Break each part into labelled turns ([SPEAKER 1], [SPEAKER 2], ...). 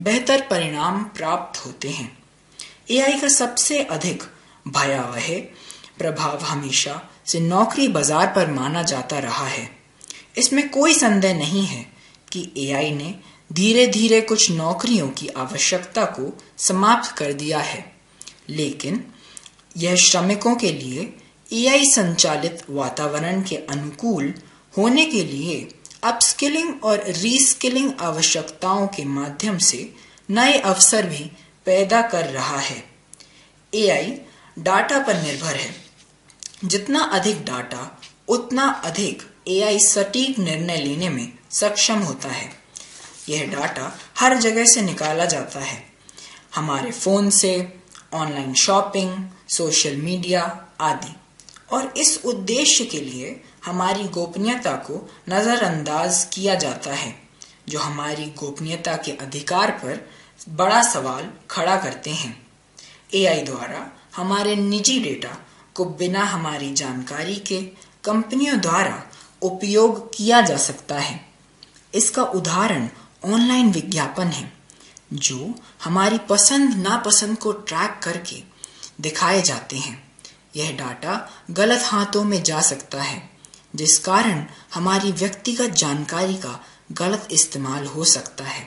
[SPEAKER 1] बेहतर परिणाम प्राप्त होते हैं। एआई का सबसे अधिक भयावह प्रभाव हमेशा से नौकरी बाजार पर माना जाता रहा है। इसमें कोई संदेह नहीं है कि एआई ने धीरे धीरे कुछ नौकरियों की आवश्यकता को समाप्त कर दिया है, लेकिन यह श्रमिकों के लिए एआई संचालित वातावरण के अनुकूल होने के लिए अपस्किलिंग और रीस्किलिंग आवश्यकताओं के माध्यम से नए अवसर भी पैदा कर रहा है। एआई डाटा पर निर्भर है। जितना अधिक डाटा, उतना अधिक एआई सटीक निर्णय लेने में सक्षम होता है। यह डाटा हर जगह से निकाला जाता है, हमारे फोन से, ऑनलाइन शॉपिंग, सोशल मीडिया आदि, और इस उद्देश्य के लिए हमारी गोपनीयता को नजरअंदाज किया जाता है, जो हमारी गोपनीयता के अधिकार पर बड़ा सवाल खड़ा करते हैं। एआई द्वारा हमारे निजी डेटा को बिना हमारी जानकारी के कंपनियों द्वारा उपयोग किया जा सकता है। इसका उदाहरण ऑनलाइन विज्ञापन है, जो हमारी पसंद नापसंद को ट्रैक करके दिखाए जाते हैं। यह डाटा गलत हाथों में जा सकता है, जिस कारण हमारी व्यक्तिगत जानकारी का गलत इस्तेमाल हो सकता है।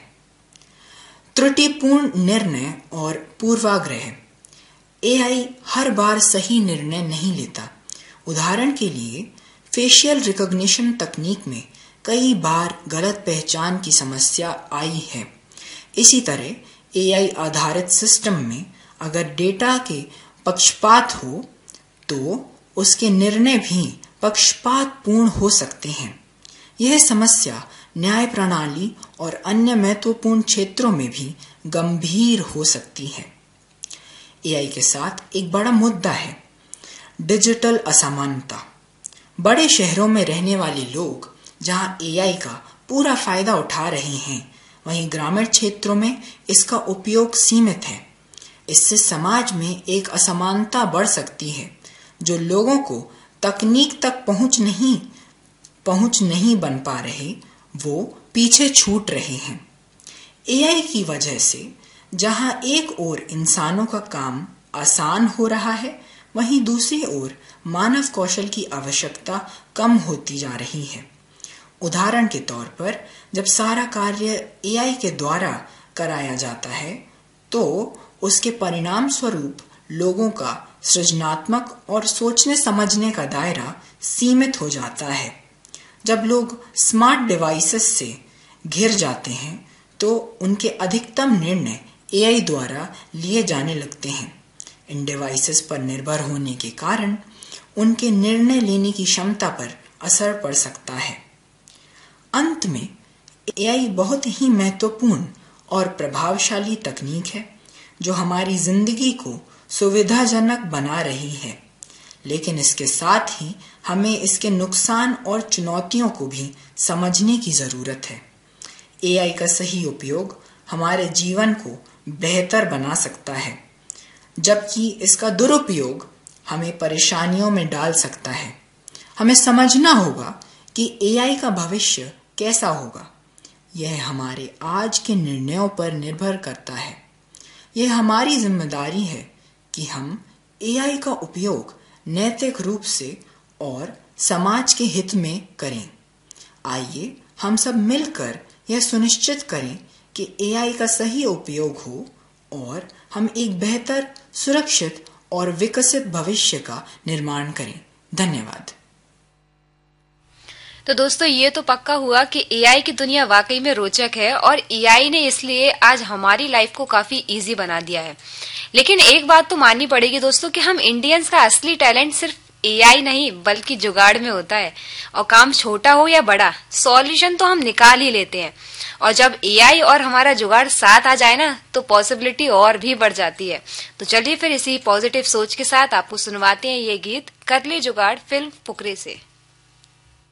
[SPEAKER 1] त्रुटिपूर्ण निर्णय और पूर्वाग्रह। एआई हर बार सही निर्णय नहीं लेता। उदाहरण के लिए, फेशियल रिकॉग्निशन तकनीक में कई बार गलत पहचान की समस्या आई है। इसी तरह एआई आधारित सिस्टम में अगर डेटा के पक्षपात हो तो उसके निर्णय भी पक्षपातपूर्ण हो सकते हैं। यह समस्या न्याय प्रणाली और अन्य महत्वपूर्ण क्षेत्रों में भी गंभीर हो सकती है। एआई के साथ एक बड़ा मुद्दा है डिजिटल असमानता। बड़े शहरों में रहने वाले लोग जहां एआई का पूरा फायदा उठा रहे हैं, वहीं ग्रामीण क्षेत्रों में इसका उपयोग सीमित है। इससे समाज में एक असमानता बढ़ सकती है। जो लोगों को तकनीक तक पहुंच नहीं बन पा रहे, वो पीछे छूट रहे हैं। एआई की वजह से जहां एक ओर इंसानों का काम आसान हो रहा है, वहीं दूसरी ओर मानव कौशल की आवश्यकता कम होती जा रही है। उदाहरण के तौर पर, जब सारा कार्य एआई के द्वारा कराया जाता है, तो उसके परिणाम स्वरूप लोगों का सृजनात्मक और सोचने समझने का दायरा सीमित हो जाता है। जब लोग स्मार्ट डिवाइसेस से घिर जाते हैं, तो उनके अधिकतम निर्णय एआई द्वारा लिए जाने लगते हैं। इन डिवाइसेस पर निर्भर होने के कारण उनके निर्णय लेने की क्षमता पर असर पड़ सकता है। अंत में, एआई बहुत ही महत्वपूर्ण और प्रभावशाली तकनीक है, जो हमारी जिंदगी को सुविधाजनक बना रही है, लेकिन इसके साथ ही हमें इसके नुकसान और चुनौतियों को भी समझने की जरूरत है। एआई का सही उपयोग हमारे जीवन को बेहतर बना सकता है, जबकि इसका दुरुपयोग हमें परेशानियों में डाल सकता है। हमें समझना होगा कि एआई का भविष्य कैसा होगा। यह हमारे आज के निर्णयों पर निर्भर करता है। यह हमारी जिम्मेदारी है कि हम एआई का उपयोग नैतिक रूप से और समाज के हित में करें। आइए हम सब मिलकर यह सुनिश्चित करें कि एआई का सही उपयोग हो और हम एक बेहतर, सुरक्षित और विकसित भविष्य का निर्माण करें। धन्यवाद।
[SPEAKER 2] तो दोस्तों, ये तो पक्का हुआ कि एआई की दुनिया वाकई में रोचक है और एआई ने इसलिए आज हमारी लाइफ को काफी इजी बना दिया है। लेकिन एक बात तो माननी पड़ेगी दोस्तों कि हम इंडियंस का असली टैलेंट सिर्फ एआई नहीं बल्कि जुगाड़ में होता है। और काम छोटा हो या बड़ा, सॉल्यूशन तो हम निकाल ही लेते हैं। और जब एआई और हमारा जुगाड़ साथ आ जाए ना, तो पॉसिबिलिटी और भी बढ़ जाती है। तो चलिए फिर इसी पॉजिटिव सोच के साथ आपको सुनवाते हैं ये गीत कर ले जुगाड़ फिल्म फुकरे से।